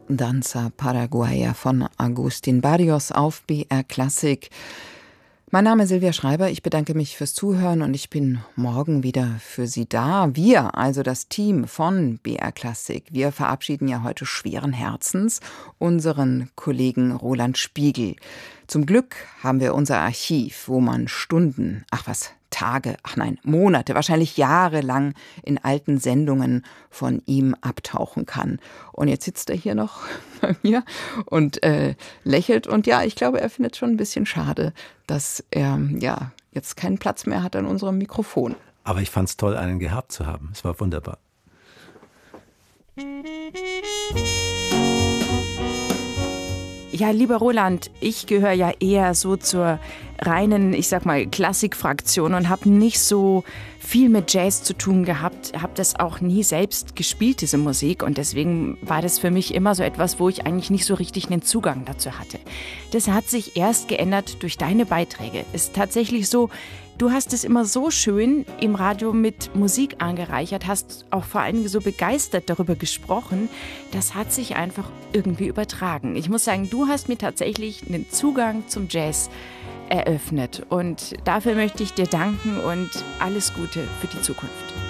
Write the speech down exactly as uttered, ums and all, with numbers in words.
Danza Paraguaya von Agustín Barrios auf B R Klassik. Mein Name ist Silvia Schreiber, ich bedanke mich fürs Zuhören und ich bin morgen wieder für Sie da. Wir, also das Team von B R Klassik, wir verabschieden ja heute schweren Herzens unseren Kollegen Roland Spiegel. Zum Glück haben wir unser Archiv, wo man Stunden, ach was, Tage, ach nein, Monate, wahrscheinlich jahrelang in alten Sendungen von ihm abtauchen kann. Und jetzt sitzt er hier noch bei mir und äh, lächelt. Und ja, ich glaube, er findet schon ein bisschen schade, dass er ja jetzt keinen Platz mehr hat an unserem Mikrofon. Aber ich fand es toll, einen gehabt zu haben. Es war wunderbar. Ja, lieber Roland, ich gehöre ja eher so zur reinen, ich sag mal, Klassikfraktion und habe nicht so viel mit Jazz zu tun gehabt, habe das auch nie selbst gespielt, diese Musik, und deswegen war das für mich immer so etwas, wo ich eigentlich nicht so richtig einen Zugang dazu hatte. Das hat sich erst geändert durch deine Beiträge. Es ist tatsächlich so, du hast es immer so schön im Radio mit Musik angereichert, hast auch vor allen Dingen so begeistert darüber gesprochen. Das hat sich einfach irgendwie übertragen. Ich muss sagen, du hast mir tatsächlich einen Zugang zum Jazz eröffnet. Und dafür möchte ich dir danken und alles Gute für die Zukunft.